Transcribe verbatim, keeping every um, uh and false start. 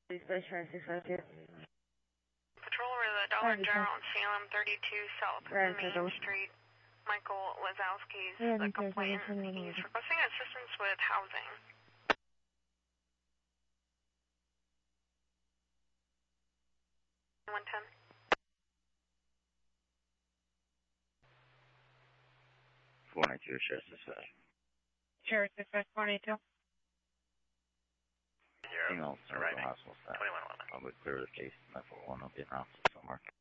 Dispatch six five two. Patrol over the Dollar General in Salem, thirty-two South Right, Main so Street. Michael Lazowski's Yeah, the okay, so complainant. that's what He's I'm requesting assistance with housing. one ten. four ninety-two, Sheriff Dispatch. Sheriff Dispatch four ninety-two. Female, arriving. hospital staff. twenty-one eleven. I'll be clear of the case. nine four one, I'll be in hospital somewhere.